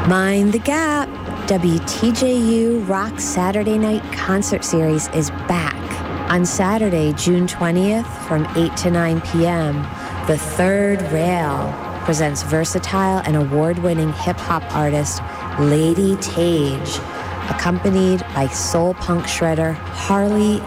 Mind the Gap. WTJU Rock Saturday Night Concert Series is back. On Saturday, June 20th from 8 to 9 p.m., The Third Rail presents versatile and award-winning hip-hop artist Lady Tage, accompanied by soul punk shredder Harley